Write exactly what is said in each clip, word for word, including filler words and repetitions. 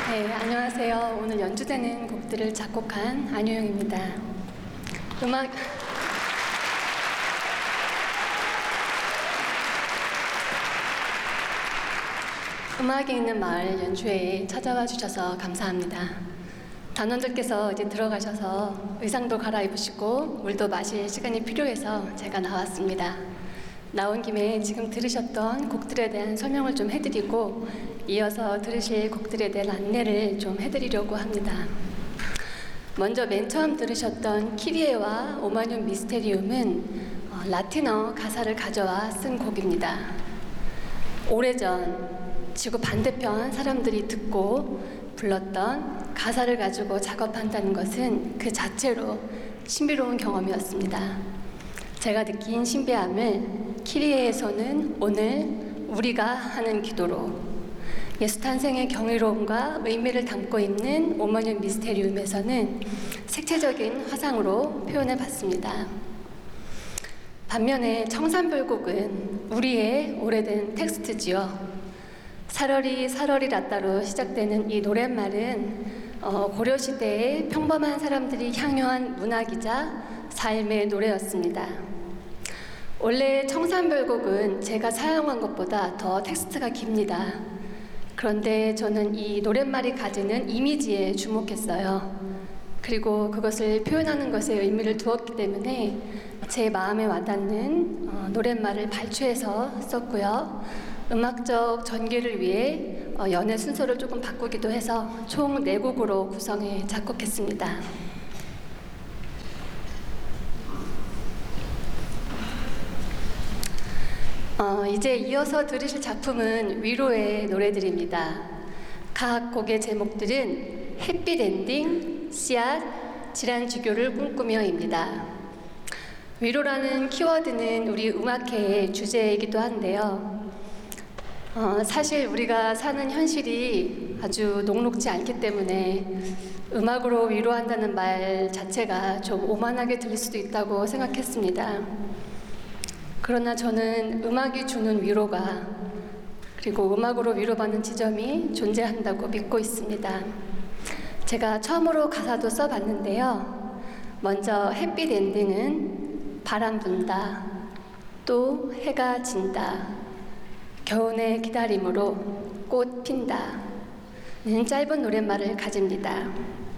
네, 안녕하세요. 오늘 연주되는 곡들을 작곡한 안유영입니다. 음악 음악이 있는 마을 연주회에 찾아와 주셔서 감사합니다. 단원들께서 이제 들어가셔서 의상도 갈아입으시고 물도 마실 시간이 필요해서 제가 나왔습니다. 나온 김에 지금 들으셨던 곡들에 대한 설명을 좀 해드리고 이어서 들으실 곡들에 대한 안내를 좀 해드리려고 합니다. 먼저 맨 처음 들으셨던 키리에와 오마늄 미스테리움은 어, 라틴어 가사를 가져와 쓴 곡입니다. 오래전 지구 반대편 사람들이 듣고 불렀던 가사를 가지고 작업한다는 것은 그 자체로 신비로운 경험이었습니다. 제가 느낀 신비함을 키리에에서는 오늘 우리가 하는 기도로, 예수 탄생의 경이로움과 의미를 담고 있는 오마늄 미스테리움에서는 색채적인 화상으로 표현해 봤습니다. 반면에 청산별곡은 우리의 오래된 텍스트지요. 사러리 사러리 라따로 시작되는 이 노랫말은 어, 고려시대의 평범한 사람들이 향유한 문학이자 삶의 노래였습니다. 원래 청산별곡은 제가 사용한 것보다 더 텍스트가 깁니다. 그런데 저는 이 노랫말이 가지는 이미지에 주목했어요. 그리고 그것을 표현하는 것에 의미를 두었기 때문에 제 마음에 와닿는 어, 노랫말을 발췌해서 썼고요. 음악적 전개를 위해 어, 연애 순서를 조금 바꾸기도 해서 총 네 곡으로 구성해 작곡했습니다. 어, 이제 이어서 들으실 작품은 위로의 노래들입니다. 각 곡의 제목들은 햇빛 엔딩, 씨앗, 질환지교를 꿈꾸며입니다. 위로라는 키워드는 우리 음악회의 주제이기도 한데요. 어, 사실 우리가 사는 현실이 아주 녹록지 않기 때문에 음악으로 위로한다는 말 자체가 좀 오만하게 들릴 수도 있다고 생각했습니다. 그러나 저는 음악이 주는 위로가, 그리고 음악으로 위로받는 지점이 존재한다고 믿고 있습니다. 제가 처음으로 가사도 써봤는데요. 먼저 햇빛 엔딩은 바람 분다, 또 해가 진다, 겨우내 기다림으로 꽃 핀다 는 짧은 노랫말을 가집니다.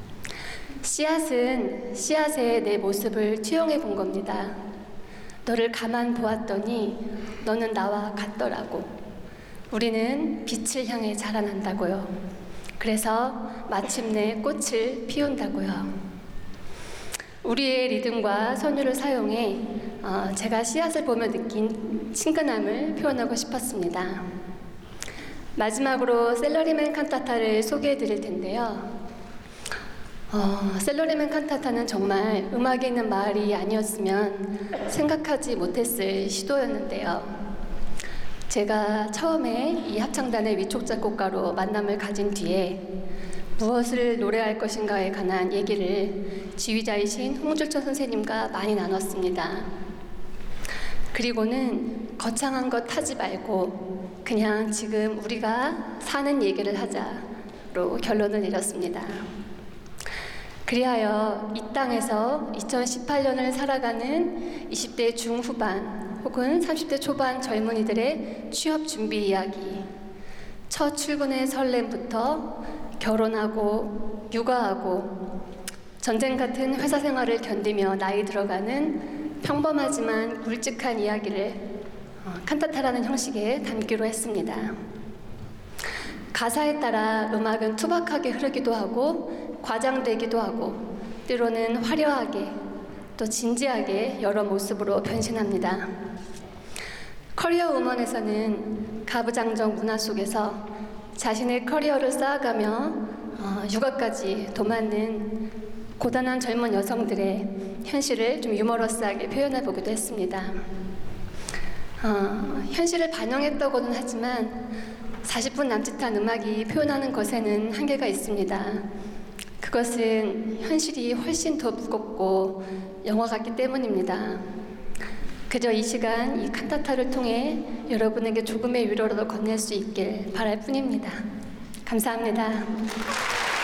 씨앗은 씨앗에 내 모습을 투영해 본 겁니다. 너를 가만 보았더니 너는 나와 같더라고. 우리는 빛을 향해 자라난다고요. 그래서 마침내 꽃을 피운다고요. 우리의 리듬과 선율을 사용해 어, 제가 씨앗을 보며 느낀 친근함을 표현하고 싶었습니다. 마지막으로 셀러리맨 칸타타를 소개해 드릴 텐데요. 어, 셀러리맨 칸타타는 정말 음악이 있는 마을이 아니었으면 생각하지 못했을 시도였는데요. 제가 처음에 이 합창단의 위촉 작곡가로 만남을 가진 뒤에 무엇을 노래할 것인가에 관한 얘기를 지휘자이신 홍줄천 선생님과 많이 나눴습니다. 그리고는 거창한 것 하지 말고 그냥 지금 우리가 사는 얘기를 하자로 결론을 내렸습니다. 그리하여 이 땅에서 이천십팔 년을 살아가는 이십 대 중후반 혹은 삼십 대 초반 젊은이들의 취업 준비 이야기, 첫 출근의 설렘부터 결혼하고 육아하고 전쟁 같은 회사 생활을 견디며 나이 들어가는 평범하지만 굵직한 이야기를 어, 칸타타라는 형식에 담기로 했습니다. 가사에 따라 음악은 투박하게 흐르기도 하고 과장되기도 하고 때로는 화려하게 또 진지하게 여러 모습으로 변신합니다. 커리어 우먼에서는 가부장적 문화 속에서 자신의 커리어를 쌓아가며 어, 육아까지 도맡는 고단한 젊은 여성들의 현실을 좀 유머러스하게 표현해 보기도 했습니다. 어, 현실을 반영했다고는 하지만 사십 분 남짓한 음악이 표현하는 것에는 한계가 있습니다. 그것은 현실이 훨씬 더 무겁고 영화 같기 때문입니다. 그저 이 시간 이 칸타타를 통해 여러분에게 조금의 위로라도 건넬 수 있길 바랄 뿐입니다. 감사합니다.